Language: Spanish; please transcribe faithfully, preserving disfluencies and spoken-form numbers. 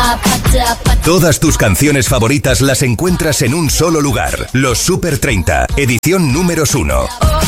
Todas tus canciones favoritas las encuentras en un solo lugar. Los Super treinta, edición números uno.